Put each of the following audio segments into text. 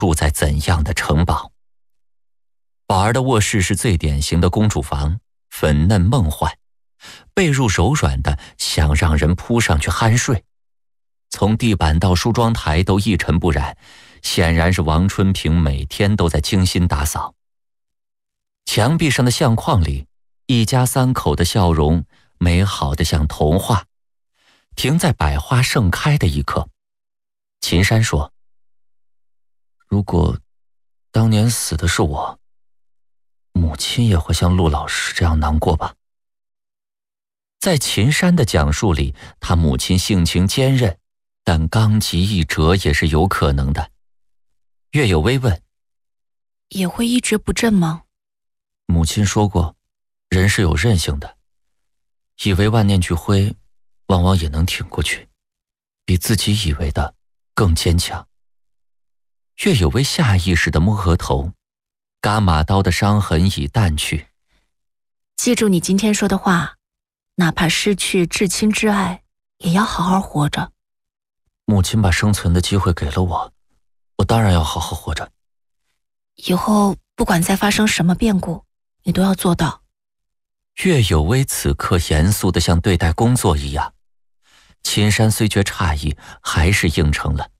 住在怎样的城堡。宝儿的卧室是最典型的公主房，粉嫩梦幻，被褥柔软的想让人扑上去酣睡。从地板到梳妆台都一尘不染，显然是王春平每天都在精心打扫。墙壁上的相框里，一家三口的笑容美好的像童话。停在百花盛开的一刻，秦山说：如果当年死的是我，母亲也会像陆老师这样难过吧。在秦山的讲述里，他母亲性情坚韧，但刚极易折也是有可能的。岳有微问： 也会一蹶不振吗？ 母亲说过，人是有韧性的，以为万念俱灰，往往也能挺过去，比自己以为的更坚强。岳有微下意识地摸额头，伽马刀的伤痕已淡去。 记住你今天说的话，哪怕失去至亲至爱，也要好好活着。 母亲把生存的机会给了我，我当然要好好活着。 以后不管再发生什么变故，你都要做到。 岳有微此刻严肃得像对待工作一样。秦山虽觉诧异，还是应承了。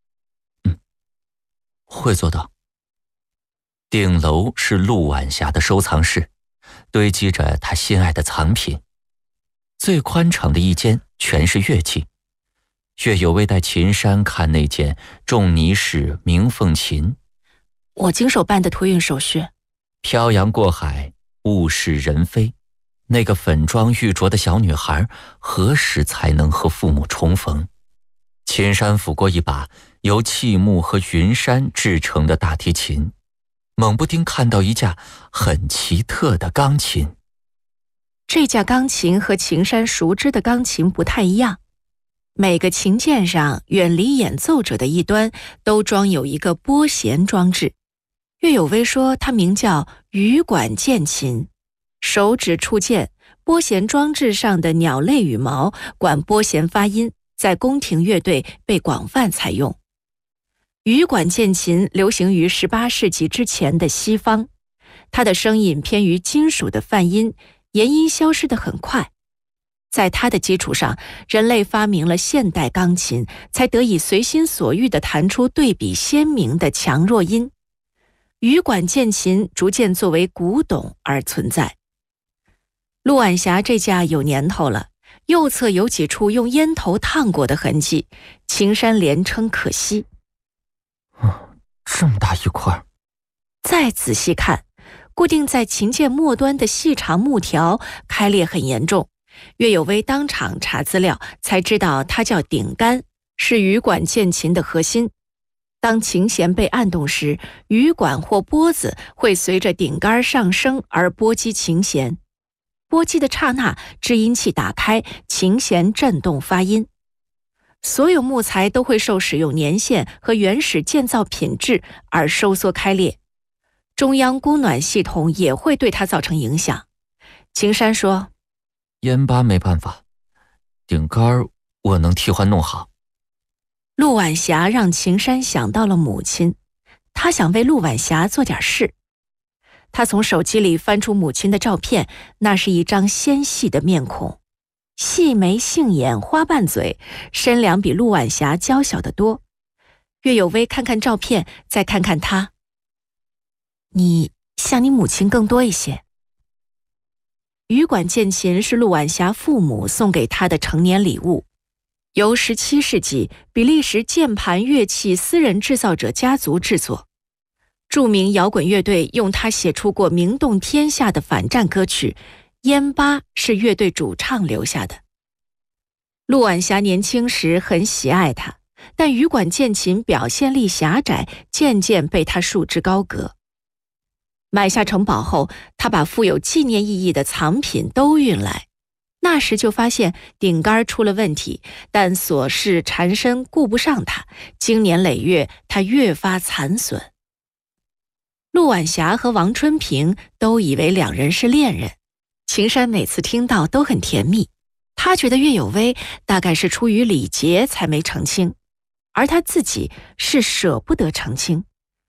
会做到。顶楼是陆晚霞的收藏室，堆积着她心爱的藏品。最宽敞的一间全是乐器。岳有微带秦山看那件仲尼式鸣凤琴。 我经手办的托运手续。 漂洋过海，物是人非。那个粉妆玉琢的小女孩何时才能和父母重逢？秦山抚过一把由契木和云杉制成的大提琴，猛不丁看到一架很奇特的钢琴。 这架钢琴和秦山熟知的钢琴不太一样，每个琴键上远离演奏者的一端都装有一个拨弦装置。岳有微说它名叫羽管键琴，手指触键，拨弦装置上的鸟类羽毛管拨弦发音，在宫廷乐队被广泛采用。羽管键琴流行于18世纪之前的西方，它的声音偏于金属的泛音，延音消失得很快。在它的基础上，人类发明了现代钢琴，才得以随心所欲地弹出对比鲜明的强弱音。羽管键琴逐渐作为古董而存在。陆晚霞这架有年头了，右侧有几处用烟头烫过的痕迹，秦山连称可惜。 这么大一块。 再仔细看，固定在琴键末端的细长木条开裂很严重。岳有微当场查资料，才知道它叫顶杆，是羽管键琴的核心。当琴弦被按动时，羽管或拨子会随着顶杆上升而拨击琴弦。拨击的刹那，制音器打开，琴弦震动发音。所有木材都会受使用年限和原始建造品质而收缩开裂，中央供暖系统也会对它造成影响。秦山说： 烟疤没办法，顶杆我能替换弄好。 陆晚霞让秦山想到了母亲，他想为陆晚霞做点事。他从手机里翻出母亲的照片，那是一张纤细的面孔，细眉杏眼花瓣嘴，身量比陆晚霞娇小得多。岳有微看看照片，再看看他，你像你母亲更多一些。羽管键琴是陆晚霞父母送给她的成年礼物，由17世纪比利时键盘乐器私人制造者家族制作。著名摇滚乐队用它写出过名动天下的反战歌曲，烟疤是乐队主唱留下的。陆晚霞年轻时很喜爱它，但羽管键琴表现力狭窄，渐渐被他束之高阁。买下城堡后，他把富有纪念意义的藏品都运来。那时就发现顶杆出了问题，但琐事缠身顾不上它，经年累月，它越发残损。陆晚霞和王春平都以为两人是恋人，秦山每次听到都很甜蜜。他觉得岳有微大概是出于礼节才没澄清，而他自己是舍不得澄清，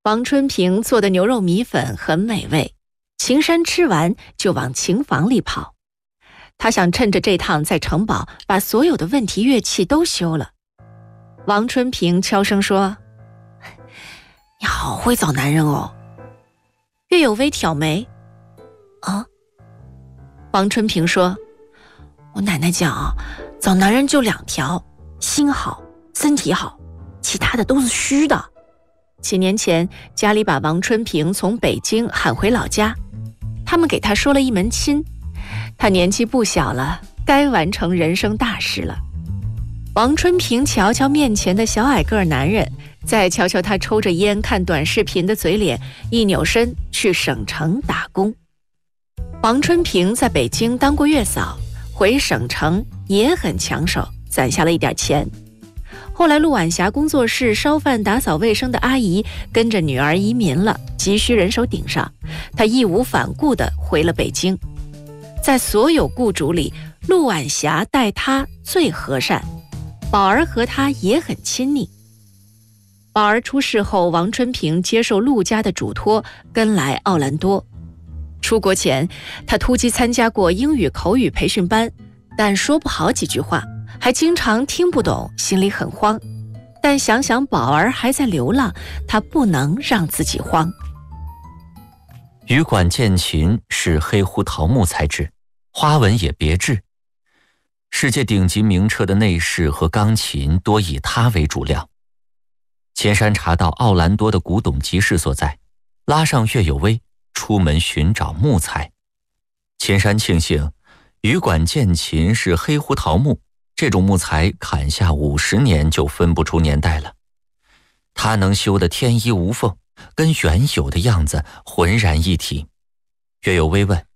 王春平做的牛肉米粉很美味，秦山吃完就往琴房里跑。他想趁着这趟在城堡把所有的问题乐器都修了。王春平悄声说：“你好会找男人哦。”岳有为挑眉：“啊？”王春平说：“我奶奶讲啊，找男人就2条，心好，身体好，其他的都是虚的。”几年前，家里把王春平从北京喊回老家，他们给他说了一门亲。他年纪不小了，该完成人生大事了。王春平瞧瞧面前的小矮个男人，再瞧瞧他抽着烟看短视频的嘴脸，一扭身去省城打工。王春平在北京当过月嫂，回省城也很抢手，攒下了一点钱。后来陆晚霞工作室烧饭打扫卫生的阿姨跟着女儿移民了，急需人手顶上，她义无反顾地回了北京。在所有雇主里，陆晚霞待她最和善，宝儿和她也很亲昵。宝儿出事后，王春平接受陆家的嘱托，跟来奥兰多。出国前，他突击参加过英语口语培训班，但说不好几句话，还经常听不懂，心里很慌。但想想宝儿还在流浪，他不能让自己慌。 羽管键琴是黑胡桃木材质，花纹也别致。世界顶级名车的内饰和钢琴多以它为主料。秦山查到奥兰多的古董集市所在，拉上岳有为出门寻找木材。秦山庆幸羽管键琴是黑胡桃木，这种木材砍下50年就分不出年代了。它能修得天衣无缝，跟原有的样子浑然一体。岳有为问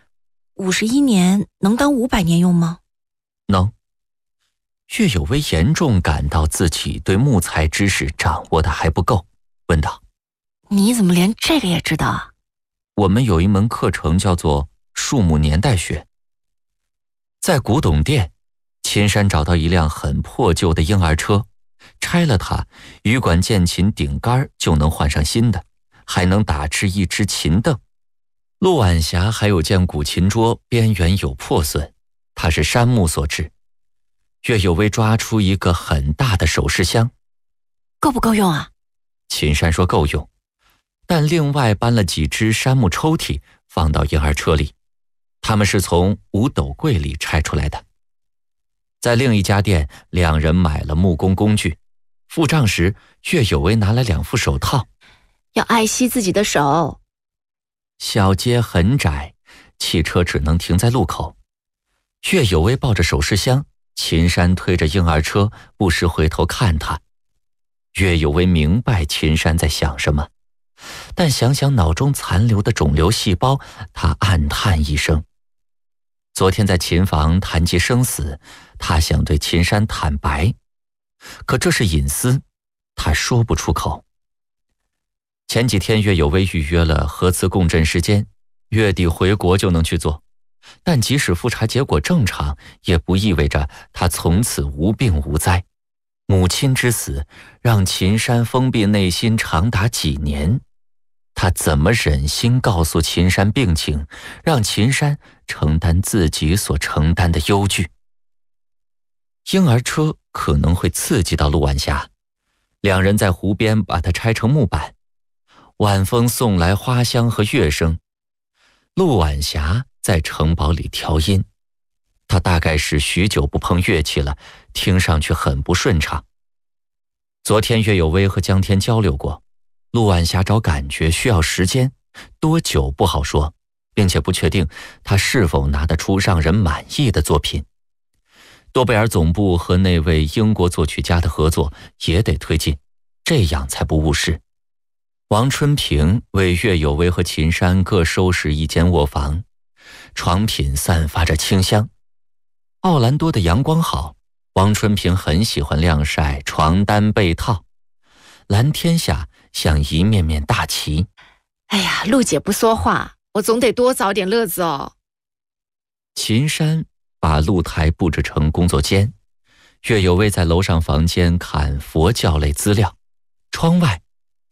：51年能当500年用吗？ 能。岳有为严重感到自己对木材知识掌握的还不够，问道： 你怎么连这个也知道啊？ 我们有一门课程叫做树木年代学。在古董店，秦山找到一辆很破旧的婴儿车，拆了它，羽管键琴顶杆就能换上新的，还能打制一只琴凳。陆晚霞还有件古琴桌，边缘有破损，它是杉木所制。岳有为抓出一个很大的首饰箱。 够不够用啊？ 秦山说够用，但另外搬了几只杉木抽屉放到婴儿车里，他们是从五斗柜里拆出来的。在另一家店，两人买了木工工具，付账时岳有为拿了2副手套。 要爱惜自己的手。 小街很窄，汽车只能停在路口。岳有为抱着首饰箱，秦山推着婴儿车，不时回头看他。岳有为明白秦山在想什么，但想想脑中残留的肿瘤细胞，他暗叹一声。昨天在琴房谈及生死，他想对秦山坦白，可这是隐私，他说不出口。前几天岳有为预约了核磁共振时间，月底回国就能去做，但即使复查结果正常，也不意味着他从此无病无灾。母亲之死让秦山封闭内心长达几年，他怎么忍心告诉秦山病情，让秦山承担自己所承担的忧惧？婴儿车可能会刺激到陆晚霞，两人在湖边把它拆成木板，晚风送来花香和乐声。陆晚霞在城堡里调音，她大概是许久不碰乐器了，听上去很不顺畅。昨天岳有为和江天交流过，陆晚霞找感觉需要时间，多久不好说，并且不确定他是否拿得出让人满意的作品。多贝尔总部和那位英国作曲家的合作也得推进，这样才不误事。王春平为岳有为和秦山各收拾一间卧房，床品散发着清香。奥兰多的阳光好，王春平很喜欢晾晒床单被套，蓝天下像一面面大旗。 哎呀，陆姐不说话，我总得多找点乐子哦。 秦山把露台布置成工作间，岳有为在楼上房间看佛教类资料。窗外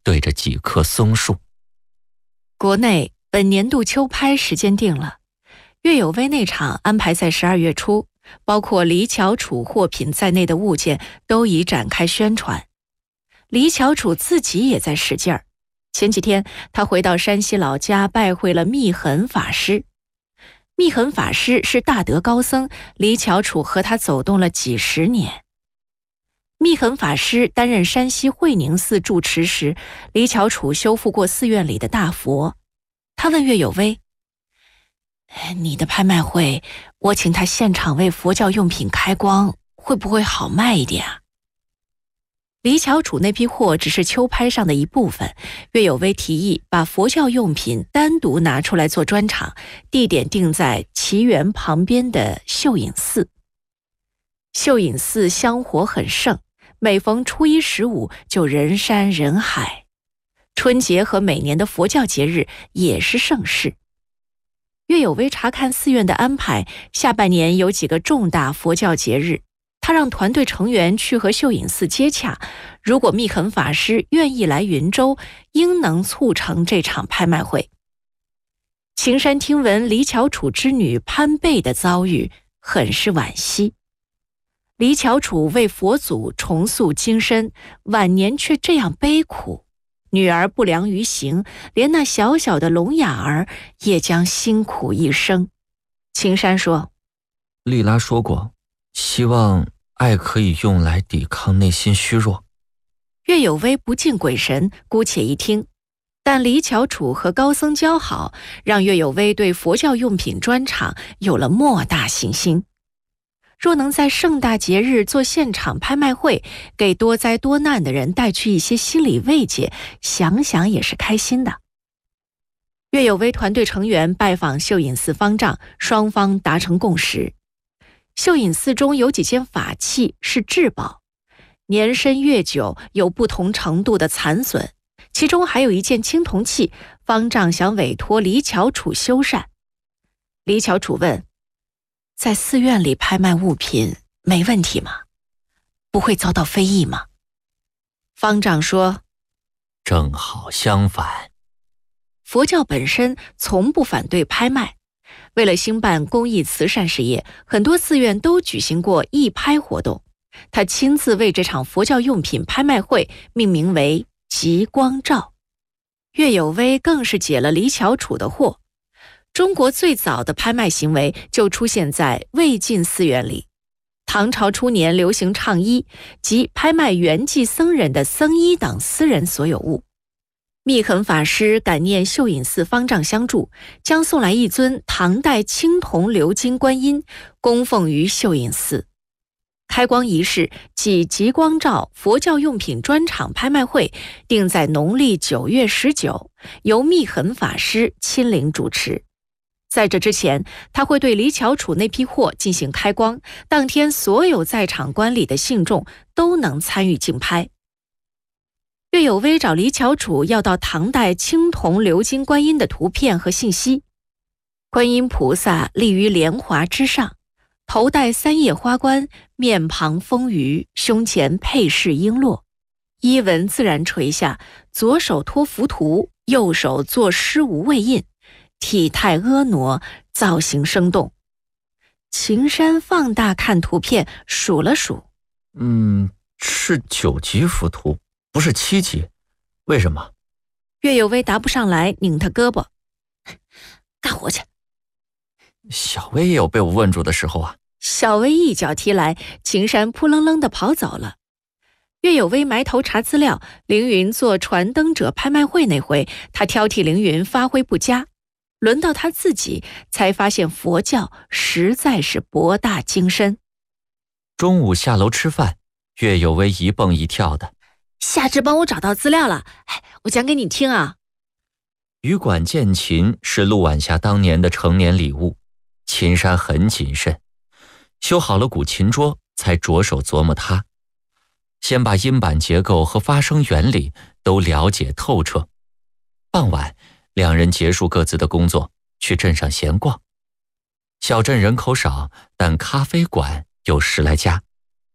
对着几棵松树。 国内本年度秋拍时间定了，岳有微那场安排在12月初，包括李巧楚货品在内的物件都已展开宣传。李巧楚自己也在使劲儿。前几天他回到山西老家拜会了密恒法师。密恒法师是大德高僧，李巧楚和他走动了几十年。密恒法师担任山西会宁寺住持时，李巧楚修复过寺院里的大佛。他问岳有微：你的拍卖会，我请他现场为佛教用品开光，会不会好卖一点啊？李巧楚那批货只是秋拍上的一部分，岳有微提议把佛教用品单独拿出来做专场，地点定在奇园旁边的秀隐寺。秀隐寺香火很盛，每逢初一15就人山人海。春节和每年的佛教节日也是盛事。岳有微查看寺院的安排，下半年有几个重大佛教节日，他让团队成员去和秀隐寺接洽，如果密恒法师愿意来云州，应能促成这场拍卖会。秦山听闻李巧楚之女潘贝的遭遇，很是惋惜。李巧楚为佛祖重塑金身，晚年却这样悲苦，女儿不良于行，连那小小的聋哑儿也将辛苦一生。秦山说： 丽拉说过，希望爱可以用来抵抗内心虚弱。 岳有微不敬鬼神，姑且一听。但李巧楚和高僧交好，让岳有微对佛教用品专场有了莫大信心。若能在盛大节日做现场拍卖会，给多灾多难的人带去一些心理慰藉，想想也是开心的。岳有微团队成员拜访秀隐寺方丈，双方达成共识。秀隐寺中有几件法器是至宝，年深月久有不同程度的残损，其中还有一件青铜器，方丈想委托李巧楚修缮。李巧楚问：在寺院里拍卖物品没问题吗？不会遭到非议吗？方丈说： 正好相反， 佛教本身从不反对拍卖，为了兴办公益慈善事业，很多寺院都举行过义拍活动。他亲自为这场佛教用品拍卖会命名为极光照。岳有微更是解了李巧楚的惑。中国最早的拍卖行为就出现在魏晋寺院里。唐朝初年流行唱衣，即拍卖圆寂僧人的僧衣等私人所有物。密恒法师感念秀隐寺方丈相助，将送来一尊唐代青铜鎏金观音，供奉于秀隐寺。开光仪式即极光照佛教用品专场拍卖会，定在农历9月19，由密恒法师亲临主持。在这之前，他会对李巧楚那批货进行开光，当天所有在场观礼的信众都能参与竞拍。岳有微找李巧楚要到唐代青铜鎏金观音的图片和信息。观音菩萨立于莲华之上，头戴3叶花冠，面庞丰腴，胸前佩饰璎珞，衣纹自然垂下，左手托浮屠，右手作施无畏印，体态婀娜，造型生动。秦山放大看图片，数了数， 是9级浮屠，不是7级，为什么？ 岳有微答不上来，拧他胳膊：干活去。 小薇也有被我问住的时候啊。 小薇一脚踢来，秦山扑棱棱地跑走了。岳有微埋头查资料，凌云做传灯者拍卖会那回，他挑剔凌云发挥不佳，轮到他自己，才发现佛教实在是博大精深。 中午下楼吃饭，岳有微一蹦一跳的： 夏至帮我找到资料了，我讲给你听啊。 羽管键琴是陆晚霞当年的成年礼物，秦山很谨慎，修好了古琴桌才着手琢磨它，先把音板结构和发声原理都了解透彻。傍晚，两人结束各自的工作，去镇上闲逛。小镇人口少，但咖啡馆有10来家，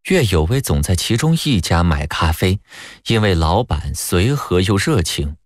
岳有为总在其中一家买咖啡，因为老板随和又热情，